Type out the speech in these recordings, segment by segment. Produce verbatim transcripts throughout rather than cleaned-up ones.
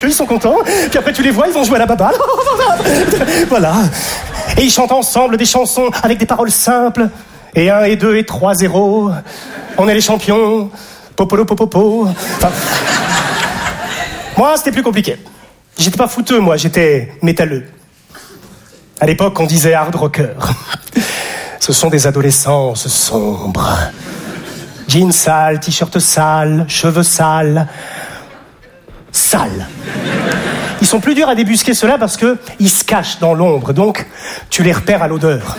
Ils sont contents, puis après tu les vois, ils vont jouer à la baballe. Voilà. Et ils chantent ensemble des chansons avec des paroles simples. Et un, et deux, et trois, zéro. On est les champions. Popolo, popopo. Enfin... Moi, c'était plus compliqué. J'étais pas fouteux, moi, j'étais métalleux. À l'époque, on disait hard rocker. Ce sont des adolescents sombres. Jeans sales, t-shirt sales, cheveux sales. Sales. Ils sont plus durs à débusquer ceux-là parce que ils se cachent dans l'ombre, donc tu les repères à l'odeur.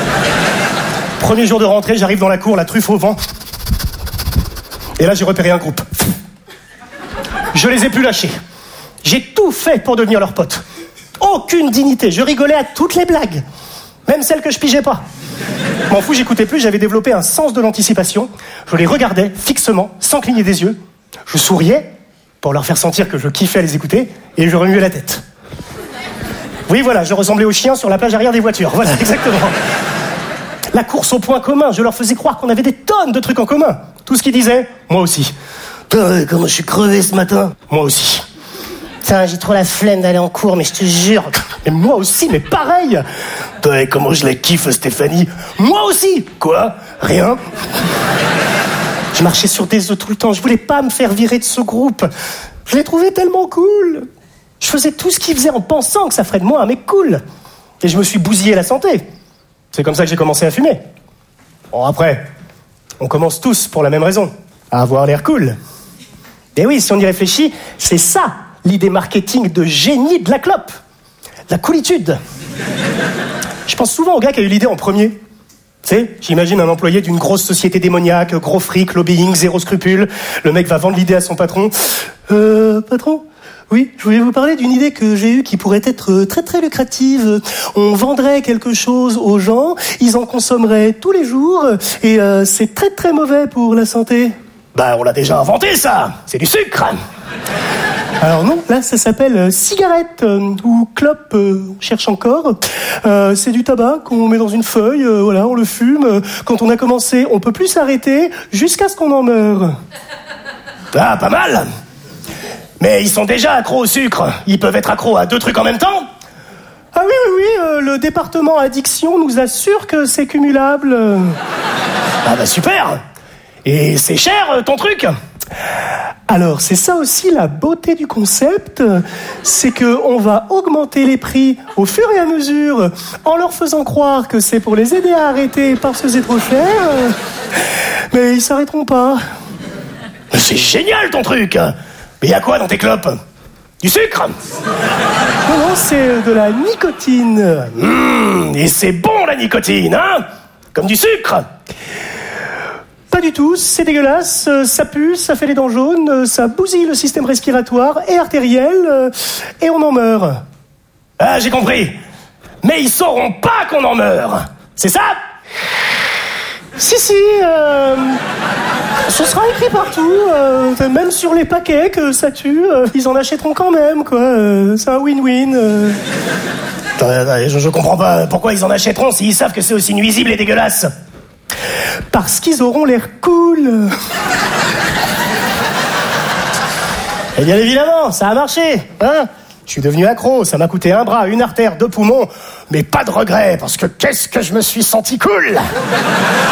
Premier jour de rentrée, j'arrive dans la cour, la truffe au vent. Et là, j'ai repéré un groupe. Je les ai plus lâchés. J'ai tout fait pour devenir leur pote. Aucune dignité. Je rigolais à toutes les blagues. Même celles que je pigeais pas. M'en fous, j'écoutais plus, j'avais développé un sens de l'anticipation. Je les regardais fixement, sans cligner des yeux. Je souriais pour leur faire sentir que je kiffais à les écouter, et je remuais la tête. Oui, voilà, je ressemblais aux chiens sur la plage arrière des voitures. Voilà, exactement. La course au point commun, je leur faisais croire qu'on avait des tonnes de trucs en commun. Tout ce qu'ils disaient, moi aussi. Putain, comment je suis crevé ce matin. Moi aussi. Putain, j'ai trop la flemme d'aller en cours, mais je te jure. Mais moi aussi, mais pareil. Putain, comment je la kiffe, Stéphanie. Moi aussi. Quoi ? Rien. Je marchais sur des œufs tout le temps. Je voulais pas me faire virer de ce groupe. Je les trouvais tellement cool. Je faisais tout ce qu'ils faisaient en pensant que ça ferait de moi un mec cool. Et je me suis bousillé la santé. C'est comme ça que j'ai commencé à fumer. Bon, après, on commence tous pour la même raison. À avoir l'air cool. Et oui, si on y réfléchit, c'est ça, l'idée marketing de génie de la clope. La coolitude. Je pense souvent au gars qui a eu l'idée en premier. Tu sais, j'imagine un employé d'une grosse société démoniaque, gros fric, lobbying, zéro scrupule. Le mec va vendre l'idée à son patron. Euh, patron ? Oui, je voulais vous parler d'une idée que j'ai eue qui pourrait être très très lucrative. On vendrait quelque chose aux gens, ils en consommeraient tous les jours, et euh, c'est très très mauvais pour la santé. Bah, on l'a déjà inventé, ça. C'est du sucre. Alors non, là, ça s'appelle euh, cigarette euh, ou clope, euh, on cherche encore. Euh, c'est du tabac qu'on met dans une feuille, euh, voilà, on le fume. Quand on a commencé, on peut plus s'arrêter jusqu'à ce qu'on en meure. Ah, pas mal. Mais ils sont déjà accros au sucre. Ils peuvent être accros à deux trucs en même temps. Ah oui, oui, oui, euh, le département addiction nous assure que c'est cumulable. Ah bah super. Et c'est cher, ton truc ? Alors, c'est ça aussi la beauté du concept, c'est que on va augmenter les prix au fur et à mesure en leur faisant croire que c'est pour les aider à arrêter parce que c'est trop cher, mais ils s'arrêteront pas. C'est génial ton truc. Mais y a quoi dans tes clopes ? Du sucre ? Non, non, c'est de la nicotine. Mmh, et c'est bon la nicotine, hein ? Comme du sucre ? Pas du tout, c'est dégueulasse, ça pue, ça fait les dents jaunes, ça bousille le système respiratoire et artériel, et on en meurt. Ah, j'ai compris. Mais ils sauront pas qu'on en meurt. C'est ça ? Si, si, euh, ce sera écrit partout, euh, même sur les paquets que ça tue, euh, ils en achèteront quand même, quoi. Euh, c'est un win-win. Euh. Attends, attends, je, je comprends pas pourquoi ils en achèteront s'ils savent que c'est aussi nuisible et dégueulasse. Parce qu'ils auront l'air cool. Et bien évidemment, ça a marché, hein ? Je suis devenu accro, ça m'a coûté un bras, une artère, deux poumons, mais pas de regret, parce que qu'est-ce que je me suis senti cool.